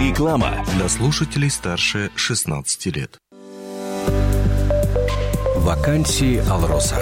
Реклама для слушателей старше 16 лет. Вакансии «Алроса».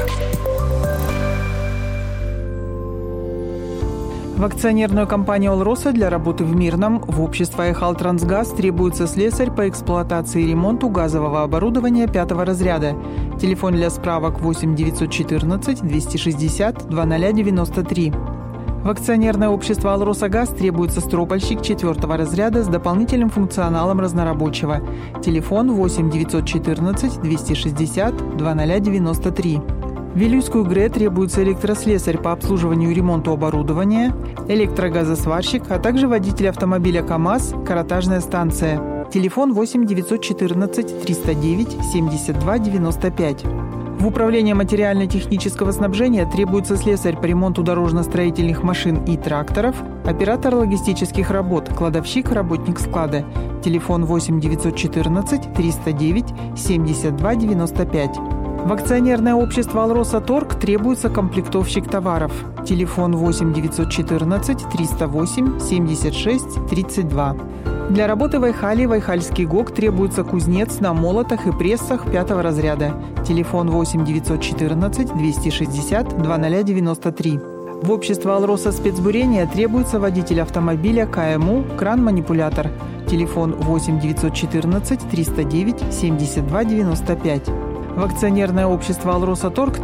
В акционерную компанию «Алроса» для работы в Мирном в общество «Айхал-Трансгаз» требуется слесарь по эксплуатации и ремонту газового оборудования 5-го разряда. Телефон для справок 8 914 260 2093. В акционерное общество «Алроса-Газ» требуется стропольщик 4-го разряда с дополнительным функционалом разнорабочего. Телефон 8 914 260 2093. В Вилюйскую ГРЭ требуется электрослесарь по обслуживанию и ремонту оборудования, электрогазосварщик, а также водитель автомобиля КАМАЗ, каротажная станция. Телефон 8 914 309 72 95. В управлении материально-технического снабжения требуется слесарь по ремонту дорожно-строительных машин и тракторов, оператор логистических работ, кладовщик, работник склада. Телефон 8 914 309 72 95. В акционерное общество «Алроса Торг» требуется комплектовщик товаров. Телефон 8 914 308 76 32. Для работы в Айхале и в Айхальский ГОК требуется кузнец на молотах и прессах 5-го разряда. Телефон 8 914 260 2093. В общество «Алроса Спецбурения» требуется водитель автомобиля КМУ «Кран-манипулятор». Телефон 8 914 309 72 95. В акционерное общество «Алроса Торг»